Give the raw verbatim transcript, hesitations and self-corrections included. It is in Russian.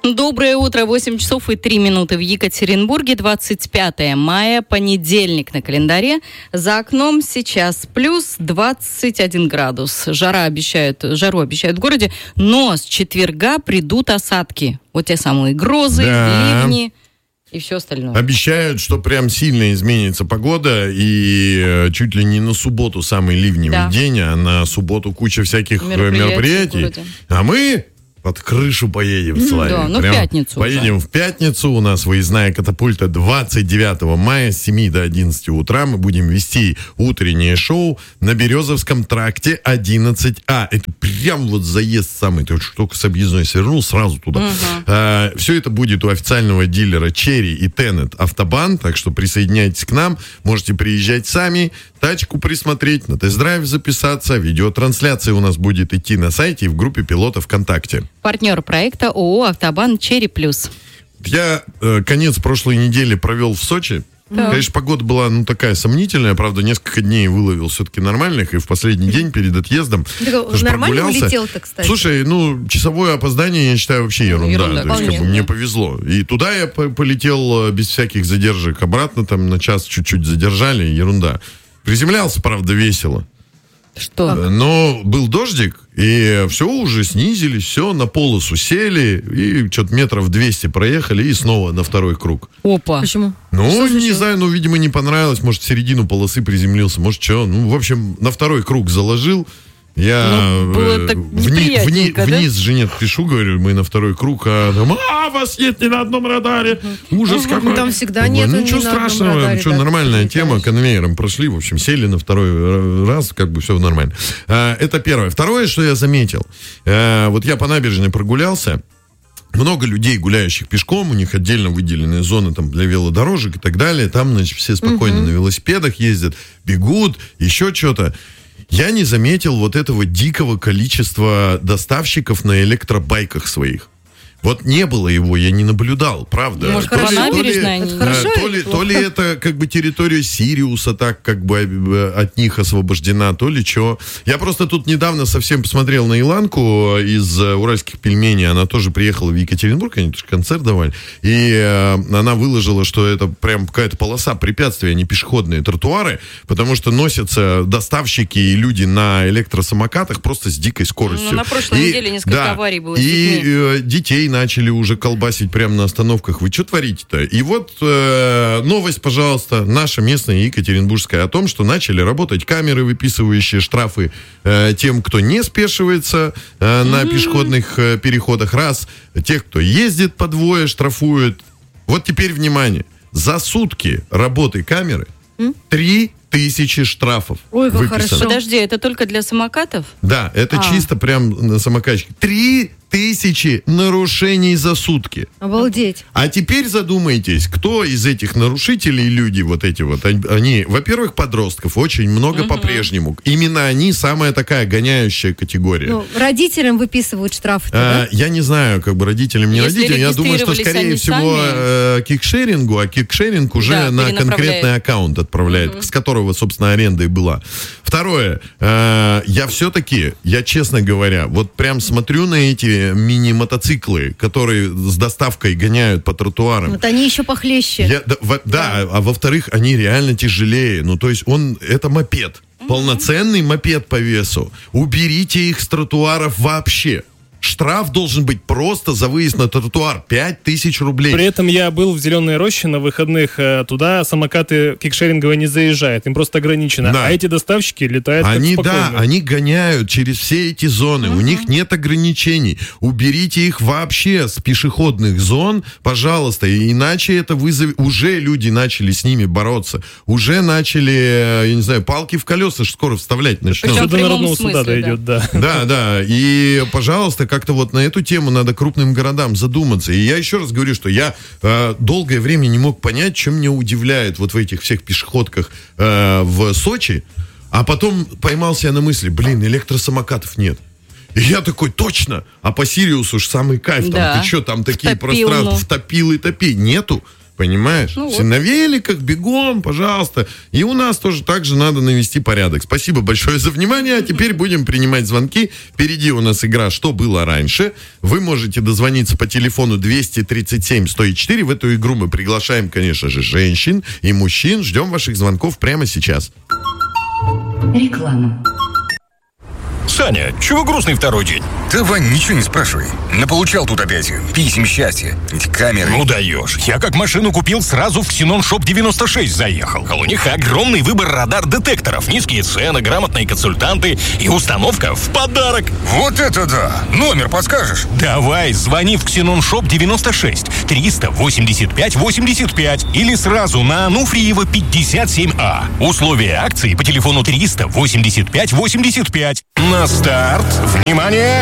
Доброе утро, восемь часов и три минуты в Екатеринбурге, двадцать пятое мая, понедельник на календаре. За окном сейчас плюс двадцать один градус. Жара обещают, жару обещают в городе, но с четверга придут осадки. Вот те самые грозы, да. ливни и все остальное. Обещают, что прям сильно изменится погода, и чуть ли не на субботу самый ливневый да. день, а на субботу куча всяких мероприятий. мероприятий. А мы... под крышу поедем в Славе. Да, ну в пятницу Поедем уже. в пятницу. У нас выездная катапульта двадцать девятого мая с семи до одиннадцати утра. Мы будем вести утреннее шоу на Березовском тракте одиннадцать А. Это прям вот заезд самый. Ты вот только с объездной свернул, сразу туда. Угу. А, все это будет у официального дилера Черри и Тенет Автобан. Так что присоединяйтесь к нам. Можете приезжать сами, тачку присмотреть, на тест-драйв записаться. Видеотрансляция у нас будет идти на сайте и в группе пилотов ВКонтакте. Партнер проекта ООО «Автобан Черри Плюс». Я э, конец прошлой недели провел в Сочи. Да. Конечно, погода была, ну, такая сомнительная. Правда, несколько дней выловил все-таки нормальных. И в последний день перед отъездом нормально улетел-то, кстати. Слушай, ну, часовое опоздание, я считаю, вообще ерунда. ерунда То есть, как бы, мне повезло. И туда я полетел без всяких задержек. Обратно там на час чуть-чуть задержали. Ерунда. Приземлялся, правда, весело. Что? Но был дождик, и все уже снизились, все, на полосу сели, и что-то метров двести проехали, и снова на второй круг. Опа. Почему? Ну, что не случилось? знаю, ну, видимо, не понравилось, может, в середину полосы приземлился, может, что. Ну, в общем, на второй круг заложил. Я ну, было так вни, вни, да? вниз жене пишу, говорю, мы на второй круг, а там, а, вас нет ни на одном радаре. Ужас какой. Там всегда нет. Ну, ничего страшного, радаре, что, да, нормальная тема, летаешь. Конвейером прошли, в общем, сели на второй раз, как бы все нормально. А, это первое. Второе, что я заметил, а, вот я по набережной прогулялся, много людей, гуляющих пешком, у них отдельно выделенные зоны там для велодорожек и так далее, там, значит, все спокойно uh-huh. на велосипедах ездят, бегут, еще что-то. Я не заметил вот этого дикого количества доставщиков на электробайках своих. Вот не было его, я не наблюдал, правда. Может, то ли, то ли, это хорошо то ли, то ли это как бы территория Сириуса так как бы от них освобождена, то ли что. Я просто тут недавно совсем посмотрел на Иланку из уральских пельменей, она тоже приехала в Екатеринбург, они тоже концерт давали, и э, она выложила, что это прям какая-то полоса препятствия, а не пешеходные тротуары, потому что носятся доставщики и люди на электросамокатах просто с дикой скоростью. Ну, на прошлой и, неделе несколько да, аварий было с и детьми. э, детей начали уже колбасить прямо на остановках. Вы что творите-то? И вот э, новость, пожалуйста, наша местная екатеринбургская, о том, что начали работать камеры, выписывающие штрафы э, тем, кто не спешивается э, на mm-hmm. пешеходных э, переходах. Раз. Тех, кто ездит по двое, штрафуют. Вот теперь внимание. За сутки работы камеры три тысячи штрафов. Ой, как выписано. хорошо. Подожди, это только для самокатов? Да, это а. чисто прям на самокатчике. Три тысячи нарушений за сутки. Обалдеть. А теперь задумайтесь, кто из этих нарушителей, люди вот эти вот, они, они во-первых, подростков очень много угу. по-прежнему. Именно они самая такая гоняющая категория. Ну, родителям выписывают штрафы. А, да? я не знаю, как бы родителям, не Если родителям. Я думаю, что, скорее всего, э, кикшерингу, а кикшеринг уже да, на конкретный аккаунт отправляет, угу. с которого, собственно, аренда и была. Второе. Э, я все-таки, я честно говоря, вот прям смотрю на эти мини-мотоциклы, которые с доставкой гоняют по тротуарам. Вот они еще похлеще. Я, да, во, да, а во-вторых, они реально тяжелее. Ну, то есть он, это мопед. Полноценный мопед по весу. Уберите их с тротуаров вообще. Штраф должен быть просто за выезд на тротуар. пять тысяч рублей. При этом я был в Зеленой Роще на выходных. Туда самокаты кикшеринговые не заезжают. Им просто ограничено. Да. А эти доставщики летают они, как спокойно. Да, они гоняют через все эти зоны. Uh-huh. У них нет ограничений. Уберите их вообще с пешеходных зон, пожалуйста. Иначе это вызовет... Уже люди начали с ними бороться. Уже начали, я не знаю, палки в колеса скоро вставлять начнут. Все до народного суда дойдет, да. Да, да. И, пожалуйста, как-то вот на эту тему надо крупным городам задуматься. И я еще раз говорю, что я э, долгое время не мог понять, что меня удивляет вот в этих всех пешеходках э, в Сочи, а потом поймался я на мысли, блин, электросамокатов нет. И я такой, точно, а по Сириусу ж самый кайф, там, да. ты что, там такие Втопил, пространства, ну. втопил и топи, нету. Понимаешь? Ну Все вот. на великах, бегом, пожалуйста. И у нас тоже так же надо навести порядок. Спасибо большое за внимание. А теперь будем принимать звонки. Впереди у нас игра «Что было раньше?». Вы можете дозвониться по телефону двести тридцать семь сто четыре. В эту игру мы приглашаем, конечно же, женщин и мужчин. Ждем ваших звонков прямо сейчас. Реклама. Саня, чего грустный второй день? Да, Вань, ничего не спрашивай. Наполучал тут опять писем счастья. Эти камеры. Ну даешь. Я как машину купил, сразу в Ксенон Шоп девяносто шесть заехал. А у них огромный выбор радар-детекторов, низкие цены, грамотные консультанты и установка в подарок. Вот это да! Номер подскажешь? Давай, звони в Ксенон Шоп девяносто шесть триста восемьдесят пять восемьдесят пять или сразу на Ануфриева пятьдесят семь А. Условия акции по телефону триста восемьдесят пять восемьдесят пять. На старт. Внимание!